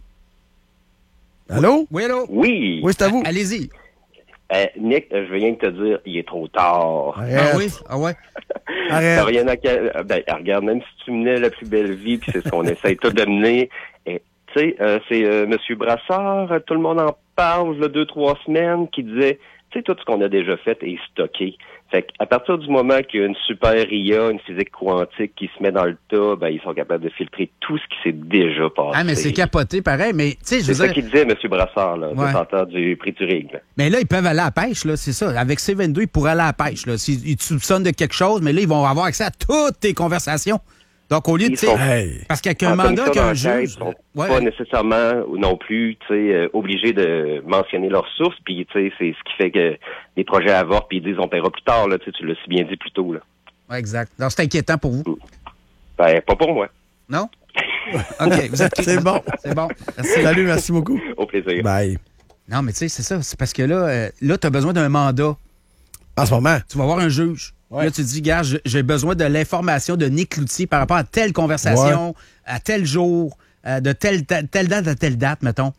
Speaker 3: Allô?
Speaker 2: Oui, allô?
Speaker 22: Oui.
Speaker 3: Oui, c'est à vous.
Speaker 2: Allez-y.
Speaker 22: Euh, Nick, je viens de te dire, il est trop tard.
Speaker 2: Arrête. Ah oui? Ah ouais?
Speaker 22: Arrête. Rien à... ben, regarde, même si tu menais la plus belle vie, puis c'est ce qu'on essaye tout de mener, tu sais, euh, c'est euh, M. Brassard, tout le monde en parle, là, deux, trois semaines, qui disait, tu sais, tout ce qu'on a déjà fait est stocké. Fait qu'à partir du moment qu'il y a une super I A, une physique quantique qui se met dans le tas, ben, ils sont capables de filtrer tout ce qui s'est déjà passé.
Speaker 2: Ah, mais c'est capoté, pareil, mais, tu sais, je
Speaker 22: C'est
Speaker 2: veux
Speaker 22: ça
Speaker 2: dire...
Speaker 22: qu'il disait, M. Brassard, là,
Speaker 2: ouais.
Speaker 22: détenteur du prix du Rig. Là.
Speaker 2: Mais là, ils peuvent aller à la pêche, là, c'est ça. Avec C vingt-deux, ils pourraient aller à la pêche, là. S'ils ils te soupçonnent de quelque chose, mais là, ils vont avoir accès à toutes tes conversations. Donc, au lieu de, tu sais, hey. parce qu'avec un mandat qu'un juge...
Speaker 22: Ils sont
Speaker 2: ouais.
Speaker 22: pas nécessairement non plus, tu sais, euh, obligés de mentionner leurs sources, puis, tu sais, c'est ce qui fait que les projets avortent, puis ils disent on paiera plus tard, là, tu sais, tu l'as si bien dit plus tôt, là.
Speaker 2: Ouais, exact. Alors, c'est inquiétant pour vous?
Speaker 22: Ben, pas pour moi.
Speaker 2: Non? OK, vous êtes...
Speaker 3: C'est bon.
Speaker 2: C'est bon. Merci.
Speaker 3: Salut, merci beaucoup.
Speaker 22: Au plaisir.
Speaker 3: Bye.
Speaker 2: Non, mais tu sais, c'est ça. C'est parce que là, euh, là, tu as besoin d'un mandat.
Speaker 3: En ce moment?
Speaker 2: Tu vas voir un juge. Ouais. Là, tu te dis, gars, j'ai besoin de l'information de Nick Cloutier par rapport à telle conversation, ouais. à tel jour, euh, de telle, telle, telle date à telle date, mettons.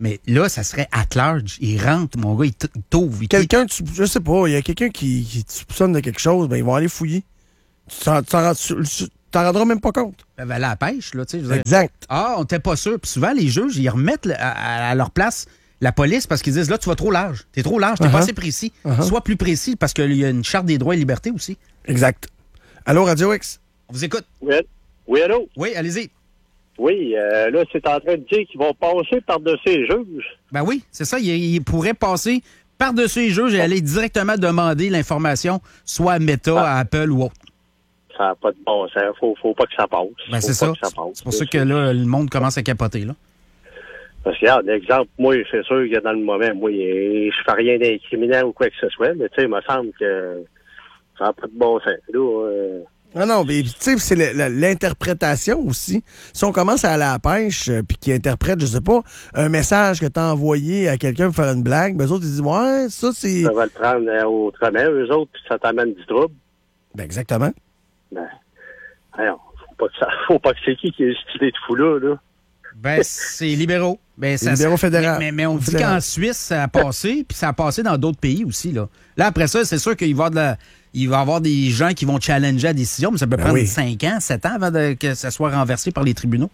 Speaker 2: Mais là, ça serait at large. Il rentre, mon gars, il t- il t'ouvre. il-
Speaker 3: Quelqu'un, tu, je sais pas, il y a quelqu'un qui, qui te soupçonne de quelque chose, ben ils vont aller fouiller. Tu t'en, tu t'en rends- tu- tu t'en rendras même pas compte.
Speaker 2: Ben, ben, à la pêche, là, tu sais. je veux dire.
Speaker 3: Exact.
Speaker 2: Ah, on n'était pas sûr. Puis souvent, les juges, ils remettent à, à- à leur place la police parce qu'ils disent, là, tu vas trop large. T'es trop large, t'es
Speaker 3: Uh-huh.
Speaker 2: pas assez précis.
Speaker 3: Uh-huh.
Speaker 2: Sois plus précis parce qu'il y a une charte des droits et libertés aussi.
Speaker 3: Exact. Allô, Radio X?
Speaker 2: On vous écoute.
Speaker 1: Oui, oui allô?
Speaker 2: Oui, allez-y.
Speaker 1: Oui, euh, là, c'est en train de dire qu'ils vont passer par-dessus les juges.
Speaker 2: Ben oui, c'est ça. Il, il pourrait passer par-dessus les juges et aller directement demander l'information, soit à Meta, à Apple ou autre.
Speaker 1: Ça n'a pas de bon sens. Faut, faut pas que ça passe.
Speaker 2: Ben
Speaker 1: Faut
Speaker 2: c'est ça.
Speaker 1: pas que ça passe.
Speaker 2: C'est pour ça que là, le monde commence à capoter, là.
Speaker 1: Parce que, regarde, exemple, moi, c'est sûr que dans le moment, moi, je fais rien d'incriminant ou quoi que ce soit, mais tu sais, il me semble que ça n'a pas de bon sens. Là, euh,
Speaker 3: Non, non, mais tu sais, c'est le- le- l'interprétation aussi. Si on commence à aller à la pêche, euh, puis qu'ils interprètent, je sais pas, un message que t'as envoyé à quelqu'un pour faire une blague, ben eux autres, ils disent, ouais, ça, c'est...
Speaker 1: ça va le prendre euh, autrement, eux autres, puis ça t'amène du trouble.
Speaker 3: Ben, exactement.
Speaker 1: Ben, alors, faut pas que ça, faut pas que c'est qui qui ait stylé de fou-là, là.
Speaker 2: Ben, c'est libéraux. Ben, ça,
Speaker 3: Les libéraux fédéraux.
Speaker 2: Mais, mais, mais on dit
Speaker 3: Fédéral.
Speaker 2: qu'en Suisse, ça a passé, puis ça a passé dans d'autres pays aussi, là. Là, après ça, c'est sûr qu'il va y avoir, de la- il va y avoir des gens qui vont challenger la décision, mais ça peut
Speaker 3: Ben
Speaker 2: prendre
Speaker 3: oui.
Speaker 2: cinq ans, sept ans avant de- que ça soit renversé par les tribunaux.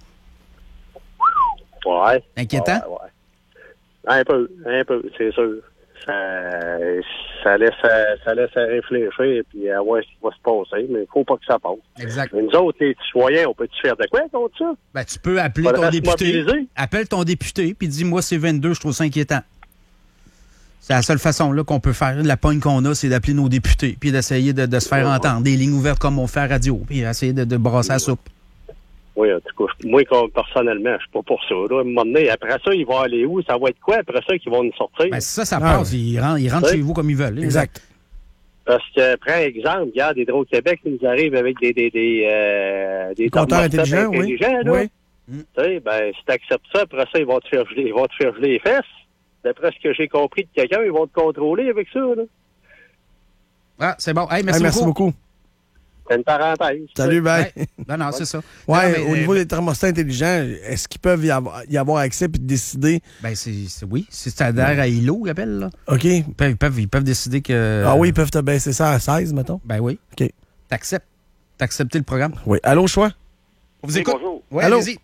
Speaker 1: Ouais.
Speaker 2: Inquiétant?
Speaker 1: Ouais, ouais. Un peu, un peu, c'est sûr. Ça, ça laisse, à- ça laisse à réfléchir puis à voir ce qui va se passer, mais il faut pas que ça passe.
Speaker 2: Exact.
Speaker 1: Mais nous autres, les citoyens, on peut-tu faire de quoi contre ça?
Speaker 2: Ben, tu peux appeler
Speaker 1: Faudrait
Speaker 2: ton
Speaker 1: se
Speaker 2: député.
Speaker 1: mobiliser.
Speaker 2: Appelle ton député, puis dis, moi, c'est vingt-deux, je trouve ça inquiétant. C'est la seule façon là qu'on peut faire. La pogne qu'on a, c'est d'appeler nos députés, puis d'essayer de, de se faire entendre. Des lignes ouvertes comme on fait à radio, puis essayer de, de brasser la soupe.
Speaker 1: Oui, en tout cas, moi, comme personnellement, je suis pas pour ça. Là. À un moment donné, après ça, ils vont aller où? Ça va être quoi après ça qu'ils vont nous sortir?
Speaker 2: Ben, ça, ça
Speaker 1: Ah,
Speaker 2: passe. Ils rentrent, ils rentrent
Speaker 1: Oui.
Speaker 2: chez vous comme ils veulent.
Speaker 3: Exact.
Speaker 1: Parce que, par exemple, regarde, Hydro-Québec, ils nous arrivent avec des des des, euh, des
Speaker 3: compteurs
Speaker 1: thermostats
Speaker 3: intelligents, oui.
Speaker 1: intelligents, là.
Speaker 3: Oui.
Speaker 1: Tu sais, ben, si t'acceptes ça, après ça, ils vont te faire geler, ils vont te faire geler les fesses. D'après ce que j'ai compris de quelqu'un, ils vont te contrôler avec ça, là.
Speaker 2: Ah, c'est bon. Hey, merci,
Speaker 3: Hey, merci
Speaker 2: beaucoup.
Speaker 3: beaucoup.
Speaker 1: C'est une parenthèse.
Speaker 3: Salut, bye.
Speaker 2: Ouais. Non, non, c'est ça.
Speaker 3: Ouais,
Speaker 2: Non, mais,
Speaker 3: au
Speaker 2: euh,
Speaker 3: niveau des thermostats intelligents, est-ce qu'ils peuvent y avoir, y avoir accès puis décider?
Speaker 2: Ben, c'est, c'est- oui, si tu adhères à I L O, ils appellent, là.
Speaker 3: OK.
Speaker 2: Ils peuvent, ils peuvent, ils peuvent décider que.
Speaker 3: Ah oui, ils peuvent te baisser ça à seize, mettons?
Speaker 2: Ben oui.
Speaker 3: OK.
Speaker 2: T'acceptes. T'acceptes le programme.
Speaker 3: Oui. Allô, choix?
Speaker 2: On vous
Speaker 8: Oui,
Speaker 2: écoute.
Speaker 8: bonjour.
Speaker 2: Ouais,
Speaker 3: Allô?
Speaker 2: allez-y.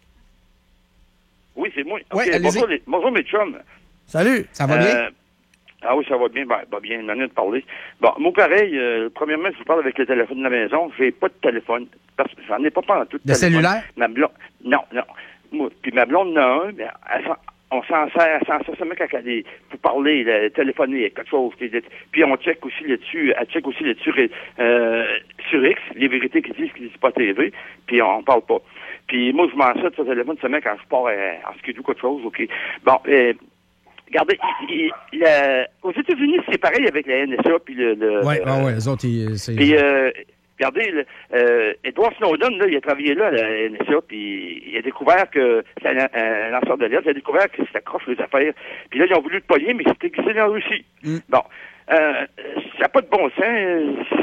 Speaker 8: Oui, c'est moi.
Speaker 2: Ouais,
Speaker 8: Ok,
Speaker 2: allez-y.
Speaker 8: bonjour, les- bonjour, mes chums.
Speaker 3: Salut.
Speaker 2: Ça va bien?
Speaker 8: Euh, Ah oui, ça va bien. Ben, ben, bien, une minute de parler. Bon, moi, pareil, euh, premièrement, je vous parle avec le téléphone de la maison. J'ai pas de téléphone. Parce que j'en ai pas pas en tout.
Speaker 2: De cellulaire?
Speaker 8: Ma blonde. Non, non. Moi, puis ma blonde en a un, mais elle s'en- on s'en sert, elle s'en sert seulement quand elle est pour parler, là, téléphoner, quelque chose. Qui est- Puis on check aussi là-dessus, elle check aussi là-dessus euh, sur X, les vérités qu'ils disent, qu'ils disent pas à T V, puis on, on parle pas. Puis moi, je m'en sers de ce téléphone seulement quand je pars euh, en skidoo, quelque chose, OK. Bon, euh, regardez, il- il- la- aux États-Unis, c'est pareil avec la N S A, puis le... le
Speaker 2: Ouais,
Speaker 8: euh,
Speaker 2: ah ouais, les autres, ils- c'est.
Speaker 8: puis, euh, regardez, le, euh, Edward Snowden, là, il a travaillé là à la N S A, puis il a découvert que c'est un, un lanceur d'alerte, il a découvert que c'était croche les affaires. Puis là, ils ont voulu le pogner, mais c'était glissé dans la Russie.
Speaker 2: Mm.
Speaker 8: Bon, euh, ça n'a pas de bon sens.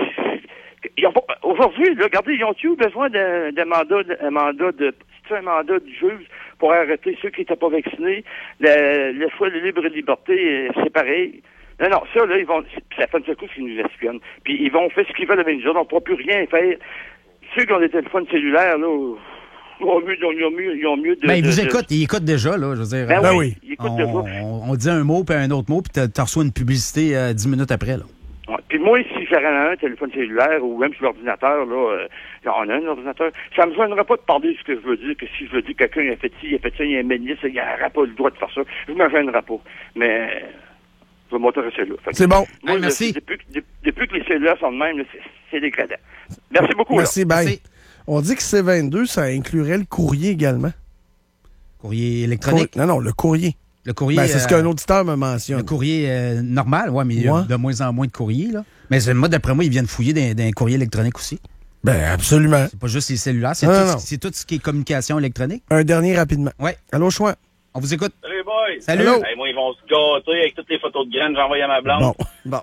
Speaker 8: Ils ont pas- Aujourd'hui, là, regardez, ils ont eu besoin d'un d'un mandat, d'un mandat de, c'est un mandat du juge pour arrêter ceux qui n'étaient pas vaccinés. Le, le choix de libre et liberté, euh, c'est pareil. Non, non, ça, là, ils vont, ça fait une secousse qu'ils nous espionnent. Puis ils vont faire ce qu'ils veulent avec nous autres, on ne pourra plus rien faire. Ceux qui ont des téléphones cellulaires, là, ils ont mieux, ils ont mieux, ils ont mieux de...
Speaker 2: Ben, ils
Speaker 8: de-
Speaker 2: vous
Speaker 8: de-
Speaker 2: écoutent, ils écoutent déjà, là, je veux dire.
Speaker 8: Ben
Speaker 2: euh,
Speaker 8: oui, ils écoutent
Speaker 2: on,
Speaker 8: déjà.
Speaker 2: on, on dit un mot, puis un autre mot, puis t'as- t'as reçu une publicité euh, dix minutes après, là.
Speaker 8: Ouais. Puis moi, si j'avais un téléphone cellulaire ou même sur l'ordinateur, là, euh, on a un ordinateur, ça me gênerait pas de parler de ce que je veux dire, que si je veux dire que quelqu'un a fait ci, il a fait ça, il y a un ministre, il n'aura pas le droit de faire ça, je me gênerais pas. Mais je vais m'intéresser là. Fait que
Speaker 3: C'est bon.
Speaker 8: Moi,
Speaker 2: Hey,
Speaker 8: là,
Speaker 2: merci.
Speaker 8: Depuis, que- depuis, depuis que les cellulaires sont de même, là, c'est, c'est dégradant. Merci beaucoup.
Speaker 3: Merci,
Speaker 8: là.
Speaker 3: bye.
Speaker 2: Merci.
Speaker 3: On dit que C vingt-deux, ça inclurait le courrier également.
Speaker 2: Courrier électronique.
Speaker 3: Cour- Non, non, le courrier.
Speaker 2: Le courrier.
Speaker 3: Ben, c'est ce
Speaker 2: euh,
Speaker 3: qu'un auditeur me
Speaker 2: Le
Speaker 3: mentionne.
Speaker 2: courrier euh, normal, ouais, mais il y a
Speaker 3: Ouais.
Speaker 2: de moins en moins de courriers, là. Mais c'est- moi, d'après moi, ils viennent fouiller dans, dans un courrier électronique aussi.
Speaker 3: Ben, absolument.
Speaker 2: C'est pas juste les cellulaires, c'est
Speaker 3: Non,
Speaker 2: tout,
Speaker 3: non,
Speaker 2: ce-
Speaker 3: non.
Speaker 2: c'est tout ce qui est communication électronique.
Speaker 3: Un dernier rapidement.
Speaker 2: Ouais.
Speaker 3: Allô, choix?
Speaker 2: On vous écoute.
Speaker 23: Salut, boys!
Speaker 2: Salut.
Speaker 3: Allô?
Speaker 23: Hey, moi, ils vont se gâter avec toutes les photos de graines que j'ai envoyées à ma blonde.
Speaker 3: Bon, bon.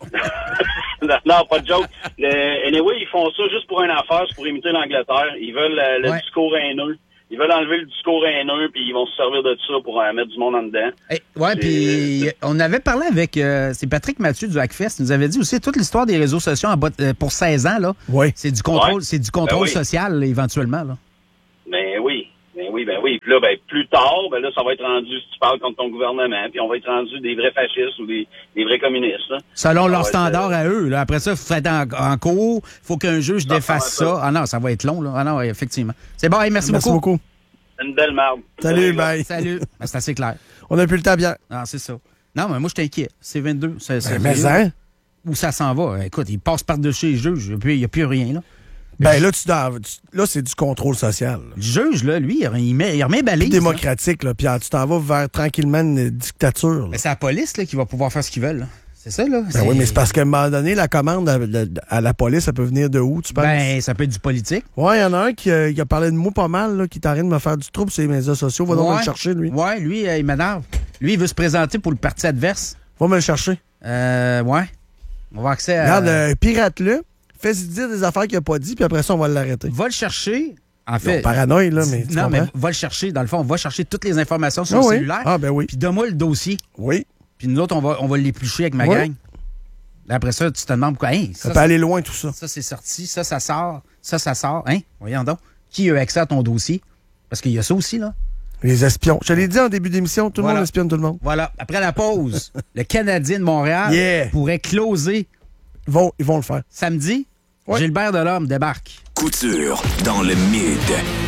Speaker 23: non, non, pas de joke. Le, anyway, ils font ça juste pour une affaire, c'est pour imiter l'Angleterre. Ils veulent euh, le
Speaker 2: Ouais.
Speaker 23: discours haineux. ils veulent enlever le discours haineux, puis ils vont se servir de ça pour euh, mettre du monde en dedans.
Speaker 2: Hey, ouais, puis on avait parlé avec, euh, c'est Patrick Mathieu du Hackfest, il nous avait dit aussi toute l'histoire des réseaux sociaux en bas, euh, pour seize ans, là.
Speaker 3: Oui.
Speaker 2: C'est du contrôle,
Speaker 23: Ouais.
Speaker 2: c'est du contrôle
Speaker 23: Ben oui.
Speaker 2: social, là, éventuellement, là.
Speaker 23: Ben oui, ben oui, ben oui. Puis là, ben plus tard, ben là, ça va être rendu, si tu parles contre ton gouvernement, puis on va être rendu des vrais fascistes ou des, des vrais communistes. Là.
Speaker 2: Selon
Speaker 23: Ça
Speaker 2: leurs
Speaker 23: va être,
Speaker 2: standards
Speaker 23: euh,
Speaker 2: à eux, là. Après ça, faut être en, en cours, faut qu'un juge
Speaker 23: Ça,
Speaker 2: défasse
Speaker 23: ça va être
Speaker 2: ça. Ah non, ça va être long, là. Ah non, ouais, effectivement. C'est bon, hey, merci,
Speaker 3: Merci
Speaker 2: beaucoup.
Speaker 3: beaucoup.
Speaker 23: C'est une belle marde.
Speaker 3: Salut, bye.
Speaker 2: Salut. Ben, c'est assez clair.
Speaker 3: On n'a plus le temps, bien.
Speaker 2: Ah, c'est ça. Non, mais moi, je t'inquiète. C'est vingt-deux. C'est, c'est
Speaker 3: Ben, mais hein?
Speaker 2: Où ça s'en va? Écoute, il passe par-dessus les juges. Il n'y a plus rien, là.
Speaker 3: Ben là, tu, dois- tu- là, c'est du contrôle social. là.
Speaker 2: Le juge, là, lui, il remet, il remet
Speaker 3: Plus
Speaker 2: balise.
Speaker 3: démocratique, là. Puis ah, tu t'en vas vers tranquillement une dictature. là.
Speaker 2: Mais c'est la police, là, qui va pouvoir faire ce qu'ils veulent, là. C'est ça, là?
Speaker 3: Ben oui, mais c'est parce qu'à un moment donné, la commande à, à la police, ça peut venir de où, tu penses?
Speaker 2: Ben, ça peut être du politique.
Speaker 3: Ouais, il y en a un qui, euh, qui a parlé de moi pas mal, là, qui est en train de me faire du trouble sur les médias sociaux. Va donc
Speaker 2: Ouais.
Speaker 3: me le chercher, lui.
Speaker 2: Ouais, lui, euh, il m'énerve. Lui, il veut se présenter pour le parti adverse.
Speaker 3: Va me le chercher.
Speaker 2: Euh, ouais. On va avoir accès à...
Speaker 3: Regarde, euh, pirate-le, fais-y dire des affaires qu'il a pas dit, puis après ça, on va l'arrêter.
Speaker 2: Va le chercher. En fait...
Speaker 3: Non, paranoïe, là, mais tu
Speaker 2: Non, mais
Speaker 3: comprends?
Speaker 2: va le chercher. Dans le fond, on va chercher toutes les informations sur
Speaker 3: Ah
Speaker 2: le
Speaker 3: oui.
Speaker 2: cellulaire.
Speaker 3: Ah, ben oui.
Speaker 2: Puis donne-moi le dossier.
Speaker 3: Oui.
Speaker 2: Puis nous autres, on va, on va l'éplucher avec ma
Speaker 3: Oui.
Speaker 2: gang. Après ça, tu te demandes pourquoi. Hey,
Speaker 3: Ça peut aller loin, tout ça.
Speaker 2: Ça, c'est sorti. Ça, ça sort. Ça, ça sort. Hein? Voyons donc. Qui a accès à ton dossier? Parce qu'il y a ça aussi, là.
Speaker 3: Les espions. Je te l'ai dit en début d'émission, tout le
Speaker 2: Voilà.
Speaker 3: monde espionne tout le monde.
Speaker 2: Voilà. Après la pause, le Canadien de Montréal
Speaker 3: Yeah.
Speaker 2: pourrait closer
Speaker 3: Ils vont, ils vont le faire.
Speaker 2: samedi. Gilbert Delorme débarque.
Speaker 4: Couture dans le mid.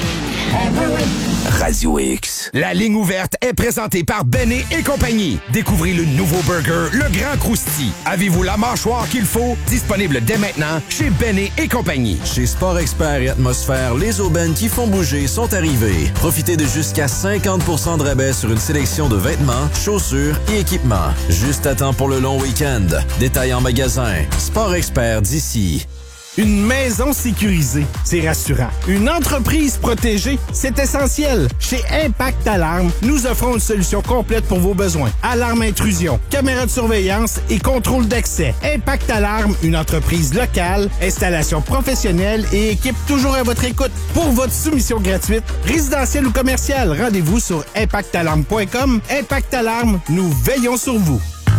Speaker 4: Radio X.
Speaker 20: La ligne ouverte est présentée par Bennet et compagnie. Découvrez le nouveau burger, le Grand Crousty. Avez-vous la mâchoire qu'il faut? Disponible dès maintenant chez Bennet et compagnie.
Speaker 9: Chez Sport Expert et Atmosphère, les aubaines qui font bouger sont arrivées. Profitez de jusqu'à cinquante pour cent de rabais sur une sélection de vêtements, chaussures et équipements. Juste à temps pour le long week-end. Détail en magasin. Sport Expert d'ici.
Speaker 10: Une maison sécurisée, c'est rassurant. Une entreprise protégée, c'est essentiel. Chez Impact Alarme, nous offrons une solution complète pour vos besoins. Alarme intrusion, caméra de surveillance et contrôle d'accès. Impact Alarme, une entreprise locale, installation professionnelle et équipe toujours à votre écoute. Pour votre soumission gratuite, résidentielle ou commerciale, rendez-vous sur impact alarme point com. Impact Alarme, nous veillons sur vous.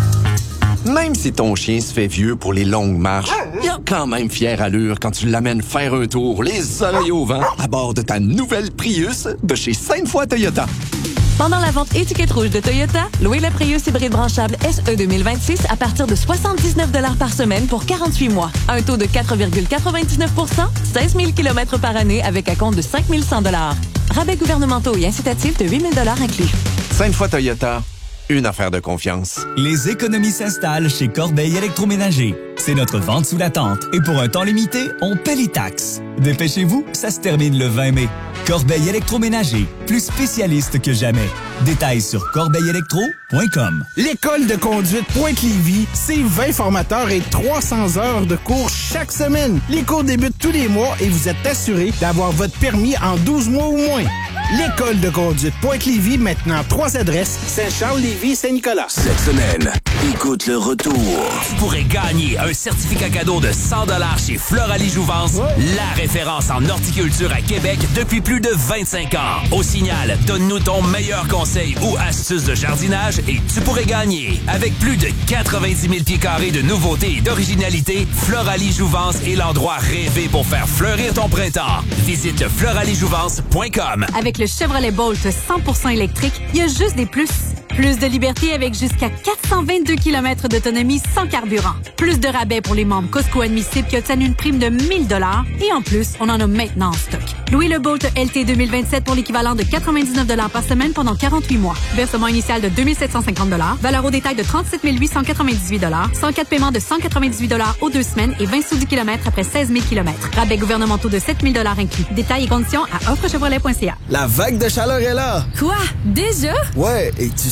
Speaker 11: Même si ton chien se fait vieux pour les longues marches, il a quand même fière allure quand tu l'amènes faire un tour, les oreilles au vent, à bord de ta nouvelle Prius de chez Sainte-Foy Toyota.
Speaker 24: Pendant la vente étiquette rouge de Toyota, louez la Prius hybride branchable S E deux mille vingt-six à partir de soixante-dix-neuf dollars par semaine pour quarante-huit mois. Un taux de quatre virgule quatre-vingt-dix-neuf pour cent, seize mille kilomètres par année avec un compte de cinq mille cent dollars. Rabais gouvernementaux et incitatifs de huit mille dollars inclus.
Speaker 11: Sainte-Foy Toyota, une affaire de confiance.
Speaker 25: Les économies s'installent chez Corbeil Électroménager. C'est notre vente sous la tente et pour un temps limité, on paie les taxes. Dépêchez-vous, ça se termine le vingt mai. Corbeil Électroménager, plus spécialiste que jamais. Détails sur corbeil électro point com.
Speaker 10: L'école de conduite Pointe-Lévis, c'est vingt formateurs et trois cents heures de cours chaque semaine. Les cours débutent tous les mois et vous êtes assuré d'avoir votre permis en douze mois ou moins. L'école de conduite Pointe-Lévis, maintenant trois adresses, Saint-Charles-Lévis, Saint-Nicolas.
Speaker 4: Cette semaine, écoute le retour.
Speaker 18: Tu pourrais gagner un certificat cadeau de cent dollars chez Floralie Jouvence, la référence en horticulture à Québec depuis plus de vingt-cinq ans. Au Signal, donne-nous ton meilleur conseil ou astuce de jardinage et tu pourrais gagner. Avec plus de quatre-vingt-dix mille pieds carrés de nouveautés et d'originalité, Floralie Jouvence est l'endroit rêvé pour faire fleurir ton printemps. Visite floralie jouvence point com.
Speaker 12: Avec le Chevrolet Bolt cent pour cent électrique, il y a juste des plus. Plus de liberté avec jusqu'à quatre cent vingt-deux kilomètres d'autonomie sans carburant. Plus de rabais pour les membres Costco admissibles qui obtiennent une prime de mille dollars. Et en plus, on en a maintenant en stock. Louez le Bolt L T deux mille vingt-sept pour l'équivalent de quatre-vingt-dix-neuf dollars par semaine pendant quarante-huit mois. Versement initial de deux mille sept cent cinquante dollars. Valeur au détail de trente-sept mille huit cent quatre-vingt-dix-huit dollars. cent quatre paiements de cent quatre-vingt-dix-huit dollars aux deux semaines et vingt sous du kilomètre après seize mille kilomètres. Rabais gouvernementaux de sept mille dollars inclus. Détails et conditions à offre chevrolet point c a.
Speaker 26: La vague de chaleur est là!
Speaker 16: Quoi? Déjà?
Speaker 26: Ouais, et tu sais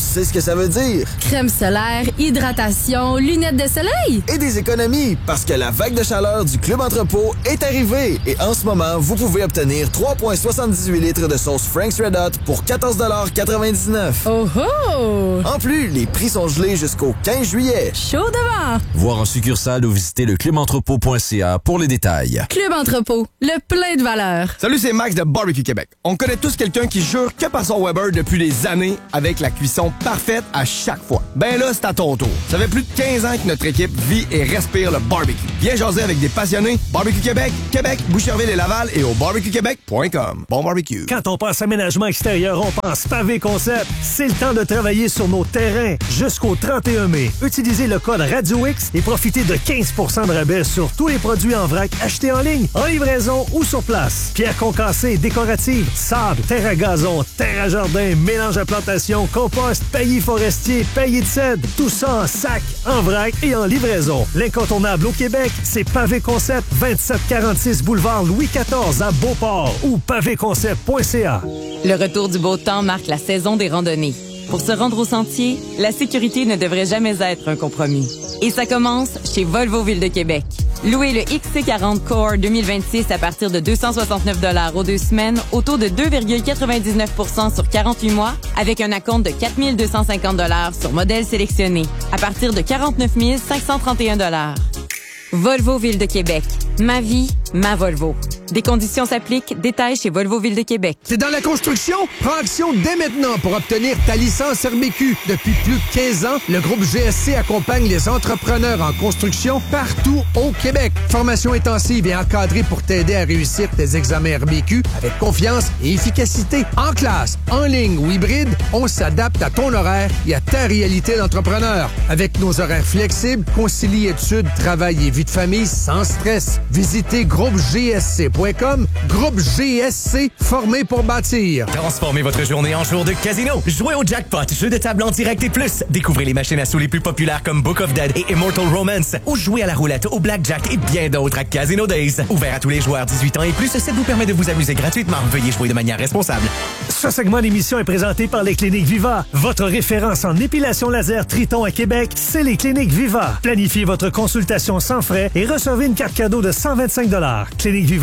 Speaker 6: sais ce que ça veut dire.
Speaker 16: Crème solaire, hydratation, lunettes de soleil.
Speaker 6: Et des économies, parce que la vague de chaleur du Club Entrepôt est arrivée. Et en ce moment, vous pouvez obtenir trois virgule soixante-dix-huit litres de sauce Frank's Red Hot pour quatorze quatre-vingt-dix-neuf.
Speaker 16: Oh oh!
Speaker 6: En plus, les prix sont gelés jusqu'au quinze juillet.
Speaker 16: Chaud devant!
Speaker 9: Voir en succursale ou visiter le club entrepôt point c a pour les détails.
Speaker 16: Club Entrepôt, le plein de valeur.
Speaker 7: Salut, c'est Max de Barbecue Québec. On connaît tous quelqu'un qui jure que par son Weber depuis des années avec la cuisson parfaite à chaque fois. Ben là, c'est à ton tour. Ça fait plus de quinze ans que notre équipe vit et respire le barbecue. Viens jaser avec des passionnés. Barbecue Québec, Québec, Boucherville et Laval et au barbecue québec point com. Bon barbecue.
Speaker 13: Quand on pense aménagement extérieur, on pense Pavé Concept. C'est le temps de travailler sur nos terrains jusqu'au trente et un mai. Utilisez le code Radio X et profitez de quinze pour cent de rabais sur tous les produits en vrac achetés en ligne, en livraison ou sur place. Pierre concassée, décorative, sable, terre à gazon, terre à jardin, mélange à plantation, compost, paillis forestier, paillis de cèdre. Tout ça en sac, en vrac et en livraison. L'incontournable au Québec, c'est Pavé Concept, vingt-sept quarante-six boulevard Louis quatorze à Beauport ou pavé concept point c a.
Speaker 24: Le retour du beau temps marque la saison des randonnées. Pour se rendre au sentier, la sécurité ne devrait jamais être un compromis. Et ça commence chez Volvo Ville de Québec. Louez le X C quarante Core deux mille vingt-six à partir de deux cent soixante-neuf dollars aux deux semaines, au taux de deux virgule quatre-vingt-dix-neuf pour cent sur quarante-huit mois, avec un acompte de quatre mille deux cent cinquante dollars sur modèle sélectionné, à partir de quarante-neuf mille cinq cent trente et un dollars. Volvo Ville de Québec. Ma vie, ma Volvo. Des conditions s'appliquent. Détails chez Volvo Ville de Québec.
Speaker 14: T'es dans la construction? Prends action dès maintenant pour obtenir ta licence R B Q. Depuis plus de quinze ans, le groupe G S C accompagne les entrepreneurs en construction partout au Québec. Formation intensive et encadrée pour t'aider à réussir tes examens R B Q avec confiance et efficacité. En classe, en ligne ou hybride, on s'adapte à ton horaire et à ta réalité d'entrepreneur. Avec nos horaires flexibles, concilie études, travail et vie de famille sans stress. Visitez groupe G S C point com. Groupe G S C, formé pour bâtir.
Speaker 15: Transformez votre journée en jour de casino. Jouez au jackpot, jeu de table en direct et plus. Découvrez les machines à sous les plus populaires comme Book of Dead et Immortal Romance. Ou jouez à la roulette, au blackjack et bien d'autres à Casino Days. Ouvert à tous les joueurs dix-huit ans et plus, ça vous permet de vous amuser gratuitement. Veuillez jouer de manière responsable.
Speaker 13: Ce segment d'émission est présenté par les Cliniques Viva. Votre référence en épilation laser Triton à Québec, c'est les Cliniques Viva. Planifiez votre consultation sans frais et recevez une carte cadeau de cent vingt-cinq dollars. Clinique Viva.